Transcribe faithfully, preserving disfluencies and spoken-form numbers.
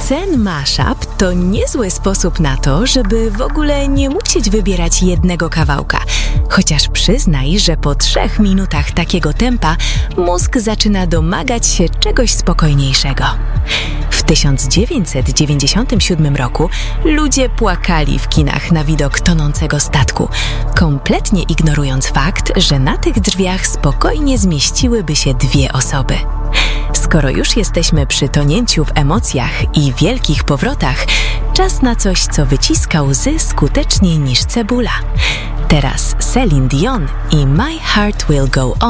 Sen mashup to niezły sposób na to, żeby w ogóle nie musieć wybierać jednego kawałka. Chociaż przyznaj, że po trzech minutach takiego tempa mózg zaczyna domagać się czegoś spokojniejszego. W tysiąc dziewięćset dziewięćdziesiątym siódmym roku ludzie płakali w kinach na widok tonącego statku, kompletnie ignorując fakt, że na tych drzwiach spokojnie zmieściłyby się dwie osoby. Skoro już jesteśmy przy tonięciu w emocjach i wielkich powrotach, czas na coś, co wyciska łzy skuteczniej niż cebula. Teraz Celine Dion i My Heart Will Go On.